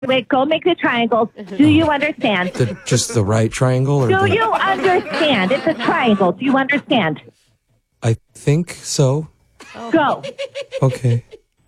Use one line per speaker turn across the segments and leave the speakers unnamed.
Wait, go make the triangles. Do you understand?
Just the right triangle? Or
Do you understand? It's a triangle. Do you understand?
I think so.
Go.
Okay.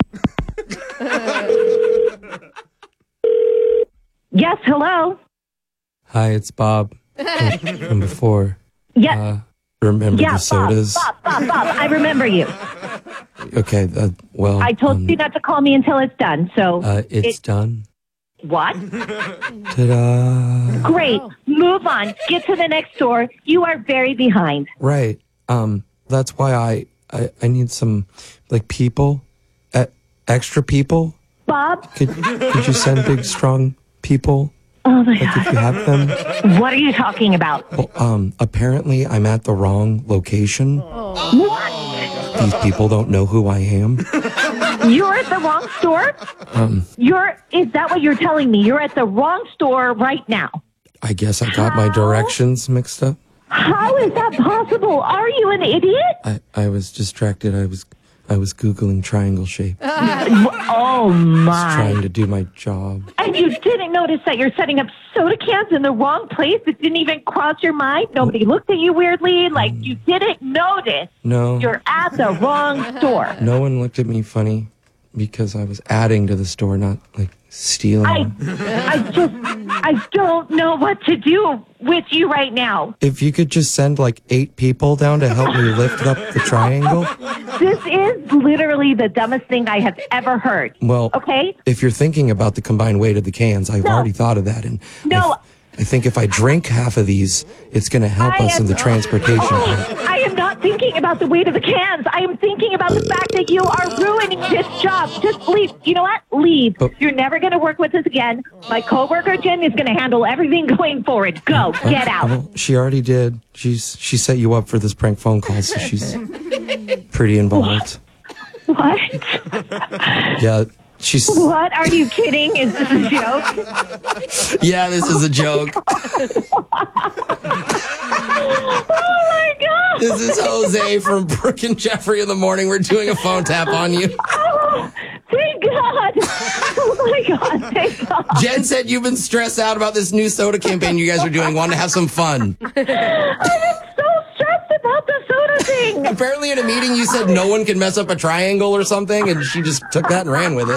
Yes, hello.
Hi, it's Bob from before.
Yes.
Remember the sodas?
Bob, I remember you.
Okay, well...
I told you not to call me until it's done, so...
It's done.
What?
Ta-da!
Great. Move on. Get to the next door. You are very behind.
Right. That's why I need some, like, people, extra people.
Bob?
Could you send big, strong people?
Oh, my
God. If you have them?
What are you talking about?
Well, apparently I'm at the wrong location.
What?
These people don't know who I am.
You're at the wrong store? Is that what you're telling me? You're at the wrong store right now.
I guess I got my directions mixed up.
How is that possible? Are you an idiot?
I was distracted. I was Googling triangle shape.
Oh, my.
I was trying to do my job.
And you didn't notice that you're setting up soda cans in the wrong place? It didn't even cross your mind? Nobody looked at you weirdly? Like, you didn't notice?
No.
You're at the wrong store.
No one looked at me funny because I was adding to the store, not, like, stealing.
I don't know what to do with you right now.
If you could just send, like, 8 people down to help me lift up the triangle.
This is literally the dumbest thing I have ever heard.
Well,
okay?
If you're thinking about the combined weight of the cans, I've already thought of that. And I think if I drink half of these, it's going to help us in the transportation.
I am not thinking about the weight of the cans. I am thinking about the fact that you are ruining this job. Just leave. You know what? Leave. You're never going to work with us again. My coworker, Jen, is going to handle everything going forward. Go. Get out.
Well, she already did. She set you up for this prank phone call, so she's pretty involved.
What?
Yeah.
What? Are you kidding? Is this a joke?
Yeah, this is a joke.
Oh, my God.
This is Jose from Brooke and Jeffrey in the morning. We're doing a phone tap on you.
Oh, thank God. Oh, my God. Thank God.
Jen said you've been stressed out about this new soda campaign you guys are doing. Want to have some fun.
I've been so stressed about the soda thing.
Apparently in a meeting you said no one can mess up a triangle or something, and she just took that and ran with it.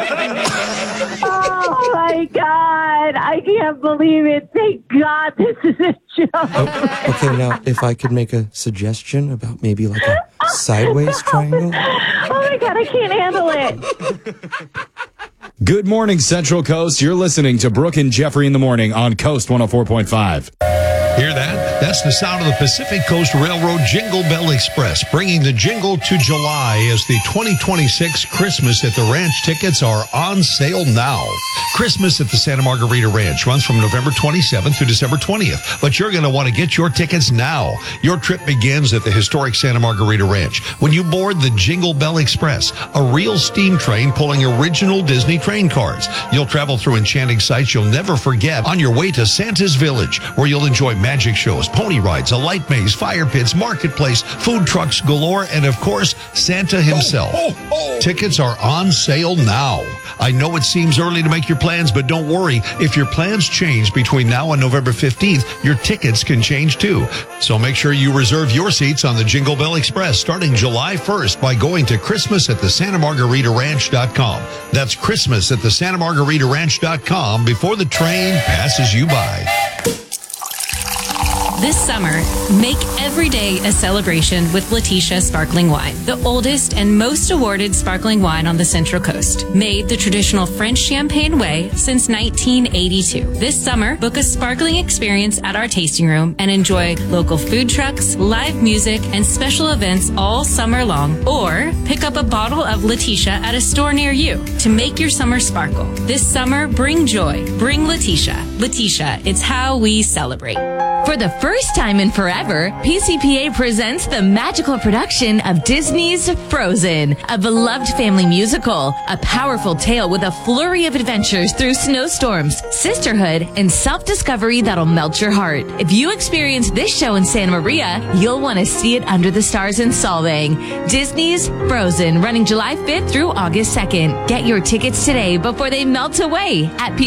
Oh, my God. I can't believe it. Thank God this is a joke.
Okay, now, if I could make a suggestion about maybe like a sideways triangle.
Oh, my God. I can't handle it.
Good morning, Central Coast. You're listening to Brooke and Jeffrey in the morning on Coast 104.5.
Hear that? That's the sound of the Pacific Coast Railroad Jingle Bell Express, bringing the jingle to July as the 2026 Christmas at the Ranch tickets are on sale now. Christmas at the Santa Margarita Ranch runs from November 27th to December 20th, but you're going to want to get your tickets now. Your trip begins at the historic Santa Margarita Ranch when you board the Jingle Bell Express, a real steam train pulling original Disney train cars. You'll travel through enchanting sights you'll never forget on your way to Santa's Village, where you'll enjoy magic shows, pony rides, a light maze, fire pits, marketplace, food trucks galore, and of course, Santa himself. Tickets are on sale now. I know it seems early to make your plans, but don't worry. If your plans change between now and November 15th, your tickets can change too. So make sure you reserve your seats on the Jingle Bell Express starting July 1st by going to christmasatthesantamargaritaranch.com. That's christmasatthesantamargaritaranch.com before the train passes you by.
This summer, make every day a celebration with Letitia Sparkling Wine, the oldest and most awarded sparkling wine on the Central Coast. Made the traditional French champagne way since 1982. This summer, book a sparkling experience at our tasting room and enjoy local food trucks, live music, and special events all summer long. Or pick up a bottle of Letitia at a store near you to make your summer sparkle. This summer, bring joy. Bring Letitia. Letitia, it's how we celebrate.
For the first time in forever, PCPA presents the magical production of Disney's Frozen, a beloved family musical, a powerful tale with a flurry of adventures through snowstorms, sisterhood, and self-discovery that'll melt your heart. If you experience this show in Santa Maria, you'll want to see it under the stars in Solvang. Disney's Frozen, running July 5th through August 2nd. Get your tickets today before they melt away at